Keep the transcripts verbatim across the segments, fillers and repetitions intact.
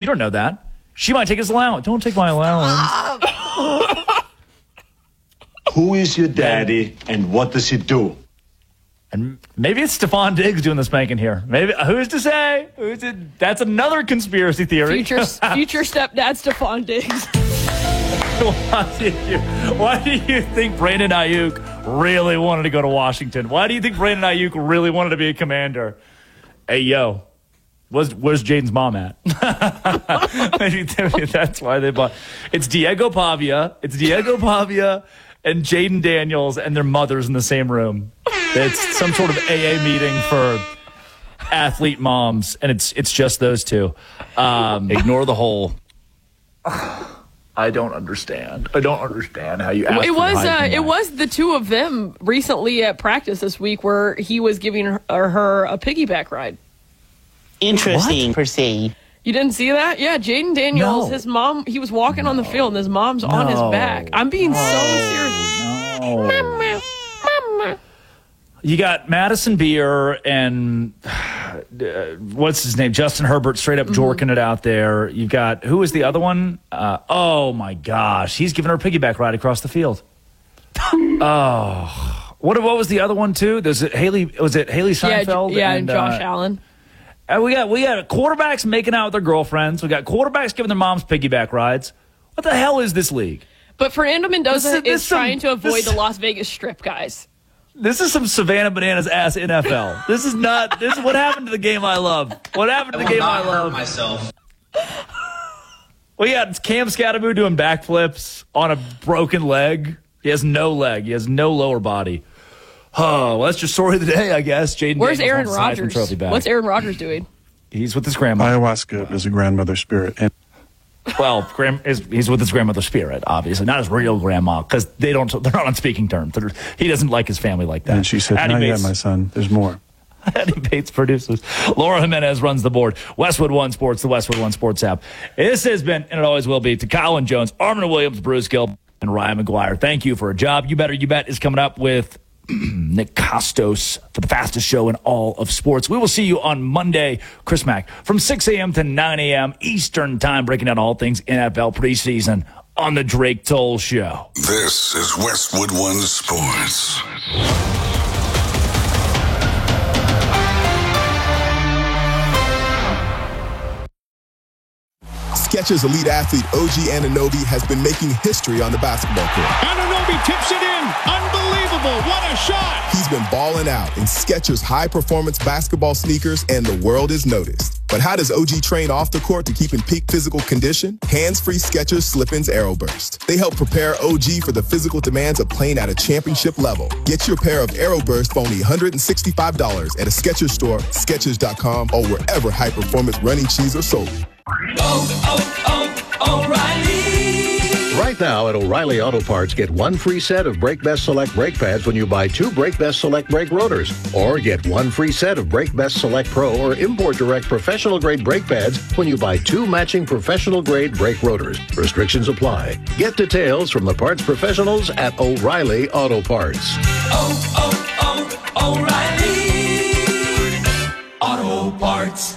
don't know that. She might take his allowance. Don't take my allowance. Who is your daddy and what does he do? And maybe it's Stephon Diggs doing the spanking here. Maybe who's to say? Who's to, that's another conspiracy theory. Future future stepdad Stephon Diggs. Why do you, why do you think Brandon Ayuk really wanted to go to Washington? Why do you think Brandon Ayuk really wanted to be a commander? Hey, yo, where's, where's Jaden's mom at? maybe, maybe that's why they bought. It's Diego Pavia. It's Diego Pavia and Jaden Daniels and their mothers in the same room. It's some sort of A A meeting for athlete moms, and it's it's just those two. Um, ignore the whole. I don't understand. I don't understand how you. Ask It was uh, it that. was the two of them recently at practice this week where he was giving her, her a piggyback ride. Interesting, proceed. You didn't see that? Yeah, Jaden Daniels, No. his mom, he was walking no. on the field and his mom's no. on his back. I'm being no. so serious. No. Mama, mama. You got Madison Beer and uh, what's his name? Justin Herbert straight up mm-hmm. jorking it out there. You got, who was the other one? Uh, oh my gosh. He's giving her a piggyback ride across the field. oh, what what was the other one too? Was it Haley, was it Haley Seinfeld? Yeah, yeah and and Josh uh, Allen. And we got, we got quarterbacks making out with their girlfriends. We got quarterbacks giving their moms piggyback rides. What the hell is this league? But Fernando Mendoza this, this is trying some, to avoid this, the Las Vegas Strip, guys. This is some Savannah Bananas ass N F L. This is not. This is what happened to the game I love. What happened to the game I love? Myself. Well, yeah, it's Cam Scattermoo doing backflips on a broken leg. He has no leg. He has no lower body. Oh, well, that's your story of the day, I guess. Jaden. Where's Daniels Aaron wants the Heisman Rodgers? Trophy back. What's Aaron Rodgers doing? He's with his grandma. Ayahuasca is a grandmother spirit. And well, grand, is, he's with his grandmother's spirit, obviously, not his real grandma, because they don't. They're not on speaking terms. They're, he doesn't like his family like that. And she said, Addie "Not Bates, yet, my son. There's more." Addie Bates produces. Laura Jimenez runs the board. Westwood One Sports, the Westwood One Sports app. This has been, and it always will be, to Colin Jones, Armin Williams, Bruce Gill, and Ryan McGuire. Thank you for a job. You Better You Bet is coming up with Nick Costos for the fastest show in all of sports. We will see you on Monday, Chris Mack, from six a.m. to nine a.m. Eastern Time, breaking down all things N F L preseason on the Drake Toll Show. This is Westwood One Sports. Skechers elite athlete O G Anunoby has been making history on the basketball court. Anunoby tips it in. Unbelievable. What a shot. He's been balling out in Skechers high-performance basketball sneakers, and the world is noticed. But how does O G train off the court to keep in peak physical condition? Hands-free Skechers Slip-ins Aeroburst. They help prepare O G for the physical demands of playing at a championship level. Get your pair of Aeroburst for only one hundred sixty-five dollars at a Skechers store, Skechers dot com, or wherever high-performance running shoes are sold. Oh, oh, O'Reilly. Right now at O'Reilly Auto Parts, get one free set of Brake Best Select brake pads when you buy two Brake Best Select brake rotors. Or get one free set of Brake Best Select Pro or Import Direct professional grade brake pads when you buy two matching professional grade brake rotors. Restrictions apply. Get details from the parts professionals at O'Reilly Auto Parts. Oh, oh, oh, O'Reilly Auto Parts.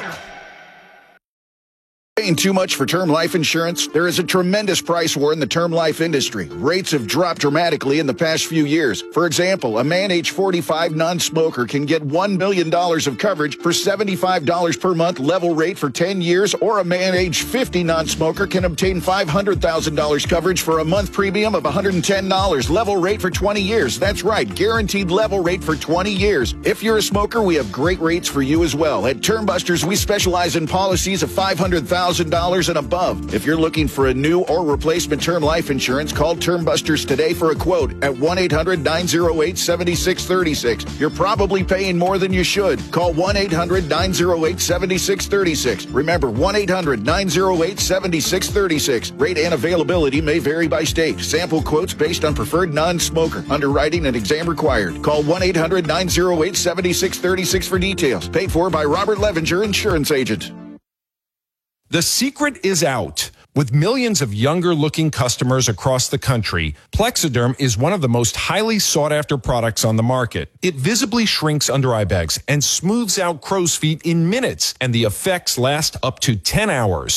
Paying too much for term life insurance? There is a tremendous price war in the term life industry. Rates have dropped dramatically in the past few years. For example, a man age forty-five non-smoker can get one million dollars of coverage for seventy-five dollars per month level rate for ten years, or a man age fifty non-smoker can obtain five hundred thousand dollars coverage for a month premium of one hundred ten dollars level rate for twenty years. That's right, guaranteed level rate for twenty years. If you're a smoker, we have great rates for you as well. At Term Busters, we specialize in policies of five hundred thousand dollars and above. If you're looking for a new or replacement term life insurance, call Term Busters today for a quote at one eight hundred nine oh eight seven six three six. You're probably paying more than you should. Call one eight hundred nine oh eight seven six three six. Remember, one eight hundred nine oh eight seven six three six. Rate and availability may vary by state. Sample quotes based on preferred non-smoker. Underwriting and exam required. Call one eight hundred nine oh eight seven six three six for details. Paid for by Robert Levinger, insurance agent. The secret is out. With millions of younger-looking customers across the country, Plexiderm is one of the most highly sought-after products on the market. It visibly shrinks under eye bags and smooths out crow's feet in minutes, and the effects last up to ten hours.